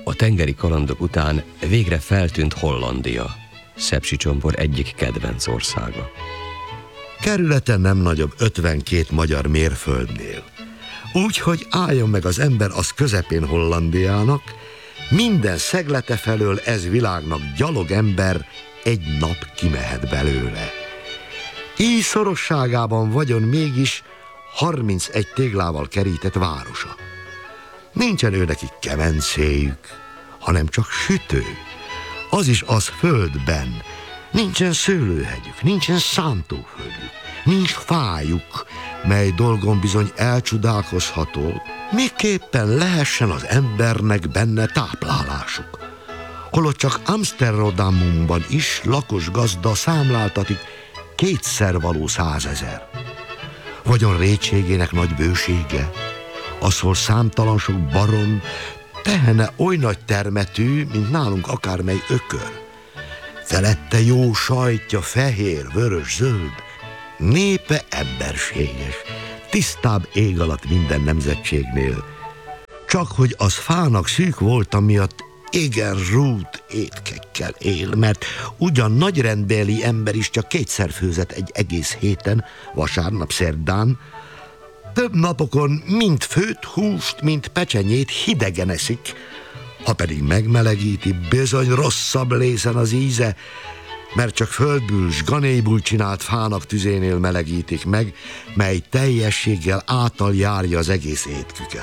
A tengeri kalandok után végre feltűnt Hollandia, Sepsicsomor egyik kedvenc országa. Kerülete nem nagyobb 52 magyar mérföldnél. Úgyhogy álljon meg az ember az közepén Hollandiának, minden szeglete felől ez világnak gyalog ember egy nap kimehet belőle. Így szorosságában vagyon mégis 31 téglával kerített városa. Nincsen ő nekik kemencéjük, hanem csak sütő. Az is az földben. Nincsen szőlőhegyük, nincsen szántóföldjük, nincs fájuk, mely dolgon bizony elcsodálkozható, miképpen lehessen az embernek benne táplálásuk. Holott csak Amsterdamban is lakos gazda számláltatik 2-szer való 100 000. Vagyon rétségének nagy bősége, az, hol számtalan sok barom, tehene oly nagy termetű, mint nálunk akármely ökör. Felette jó sajtja, fehér, vörös, zöld, népe emberséges, tisztább ég alatt minden nemzetségnél. Csak hogy az fának szűk volt, miatt igen rút étkekkel él, mert ugyan nagyrendbeli ember is csak 2-szer főzett egy egész héten, vasárnap, szerdán, több napokon mind főtt húst, mind pecsenyét hidegen eszik, ha pedig megmelegíti, bizony rosszabb lészen az íze, mert csak földből s ganéjból csinált fának tüzénél melegítik meg, mely teljességgel átaljárja az egész étküket.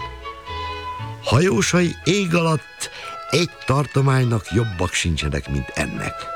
Hajósai ég alatt egy tartománynak jobbak sincsenek, mint ennek.